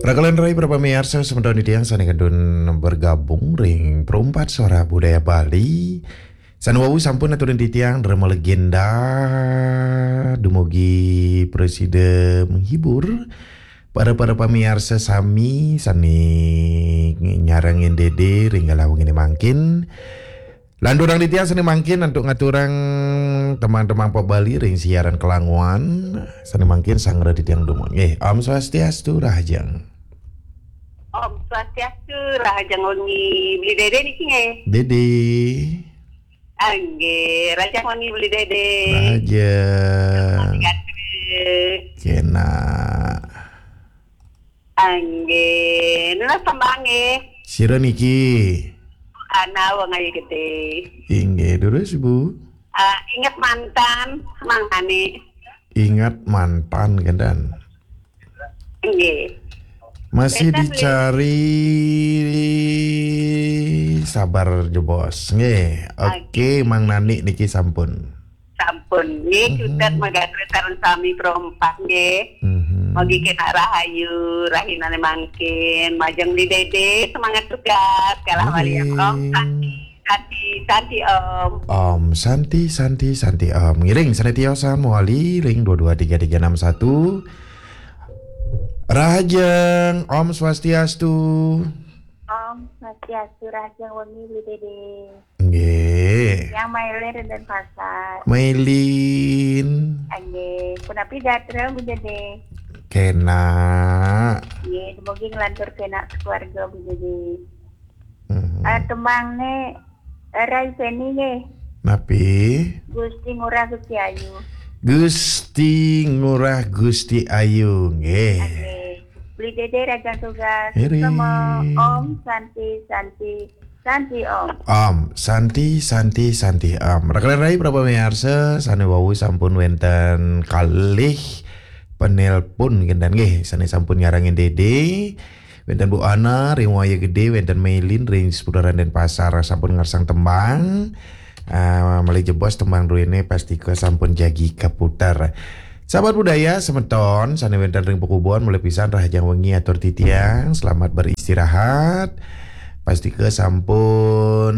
Rakalan Rai berapa miarsa sementara di tiang sana kadun bergabung ring perumpat suara budaya Bali. Sanwawu sampun aturan di tiang drama legenda dumugi presiden menghibur para pamiarsa sami sani nyarangin dede ring galawang ini mangkin. Landurang di tiang seni mangkin untuk ngaturang teman-teman Pop Bali ring siaran kelanguan seni mangkin sangra di tiang dumong. Om Swastiastu Rahajang. Om Swastiastu Rahajang Oni beli dede nih kinge. Dede. Angge Rajang Oni beli dede. Rahajang. Kena. Angge nuna sambange. Sira niki. Ana wong ayu gede. Inge terus Bu. Ingat mantan mangane. Ingat mantan gendan. Angge. Masih dicari sabar jo bos. Nggih. Oke, Mang Nani niki sampun. Sampun nggih cutet magatretaran sami perompak nggih. Magi kena rahayu rahinane mangkin majang di dede semangat tugas kalah walia Om Santi Om. Om Santi Om. Ngiring sanetiosan mawali ring 223361. Rahajeng Om Swastiastu. Om Swastiastu Rahajeng Wengi beli dede. Nggih. Yang Mailin dan Pasar. Mailin. Nggih, kunapi datra bu dede. Kena. Nggih, semoga ngelantur kena keluarga bu dede. Temangne Raiseni nggih. Napi? Gusti Ngurah Gusti Ayu. Gusti Ngurah Gusti Ayu nggih. Nggih. Beli dede rajang tugas. Iri. Sama Om Santi Om. Om Santi Om. Rakalan Rai berapa miarsa sane wawu sampun wenten kalih penelpon gendan nggih sane sampun nyarangin dede. Wenten Bu Ana ring waya gede wenten Mailin ring seputaran dan pasar sampun ngarsang tembang. Malih jebos tembang ruine pasti ke sampun jagi kaputar. Sahabat budaya semeton sane wenten ring pekubon mulai pisan Rahajang wengi atur titiang selamat beristirahat. Pasti ke sampun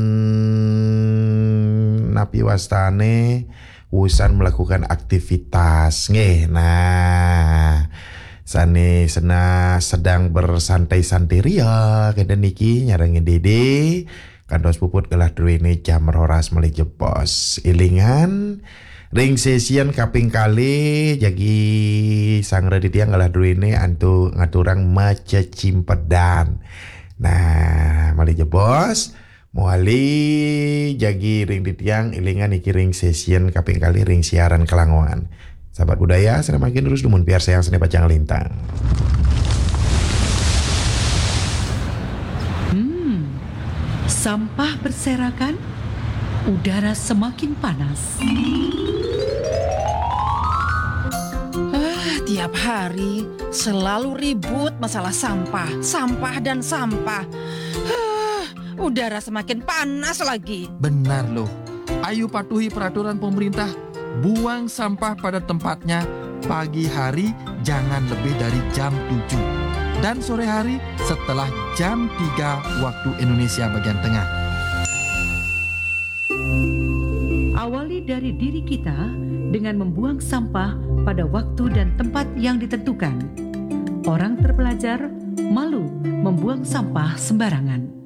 napi wastane usan melakukan aktivitas nggih. Nah, sane sedang bersantai-santai ria kene niki nyarangin dede kantos puput gelah duwene jam roras melih jebos. Ilingan ring sesian kaping kali jagi sangra di tiang gelah duwene antu ngaturang maca cimpedan. Nah, mali jebos muali jagi ring di tiang ilingan iki ring session kaping kali ring siaran kelangoan. Sahabat budaya sana makin terus lumun biar sayang seni pacang lintang. Sampah berserakan, udara semakin panas. Tiap hari selalu ribut masalah sampah dan sampah. Udara semakin panas lagi. Benar loh. Ayo patuhi peraturan pemerintah. Buang sampah pada tempatnya. Pagi hari jangan lebih dari jam 7. Dan sore hari setelah jam 3 waktu Indonesia bagian tengah. Awali dari diri kita dengan membuang sampah pada waktu dan tempat yang ditentukan. Orang terpelajar malu membuang sampah sembarangan.